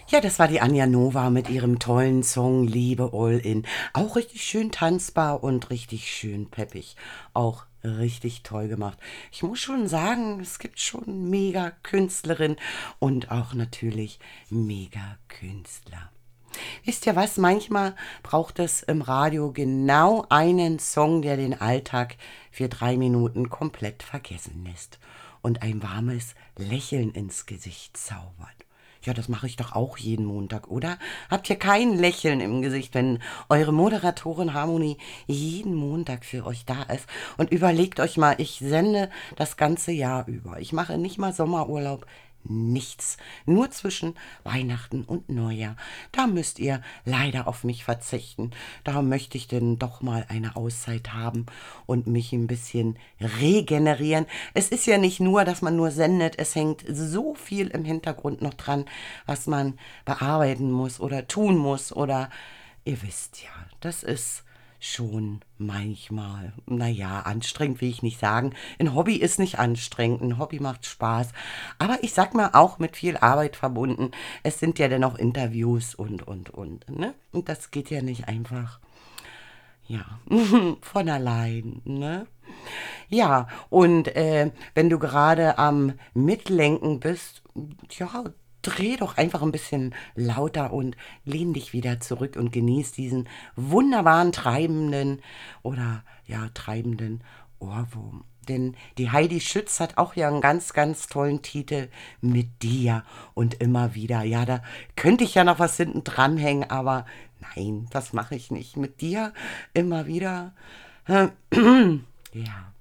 Ja, das war die Anja Nova mit ihrem tollen Song Liebe All In. Auch richtig schön tanzbar und richtig schön peppig. Auch richtig toll gemacht. Ich muss schon sagen, es gibt schon mega Künstlerinnen und auch natürlich mega Künstler. Wisst ihr was? Manchmal braucht es im Radio genau einen Song, der den Alltag für 3 Minuten komplett vergessen lässt und ein warmes Lächeln ins Gesicht zaubert. Ja, das mache ich doch auch jeden Montag, oder? Habt ihr kein Lächeln im Gesicht, wenn eure Moderatorin Harmonie jeden Montag für euch da ist? Und überlegt euch mal, ich sende das ganze Jahr über. Ich mache nicht mal Sommerurlaub, nichts. Nur zwischen Weihnachten und Neujahr. Da müsst ihr leider auf mich verzichten. Da möchte ich denn doch mal eine Auszeit haben und mich ein bisschen regenerieren. Es ist ja nicht nur, dass man nur sendet. Es hängt so viel im Hintergrund noch dran, was man bearbeiten muss oder tun muss oder ihr wisst ja, das ist schon manchmal, naja, anstrengend will ich nicht sagen. Ein Hobby ist nicht anstrengend, ein Hobby macht Spaß. Aber ich sag mal auch mit viel Arbeit verbunden. Es sind ja dennoch Interviews und, ne? Und das geht ja nicht einfach, ja, von allein, ne? Ja, und wenn du gerade am Mitlenken bist, ja, dreh doch einfach ein bisschen lauter und lehn dich wieder zurück und genieß diesen wunderbaren treibenden oder ja, treibenden Ohrwurm. Denn die Heidi Schütz hat auch ja einen ganz, ganz tollen Titel mit dir und immer wieder. Ja, da könnte ich ja noch was hinten dranhängen, aber nein, das mache ich nicht. Mit dir immer wieder. Ja.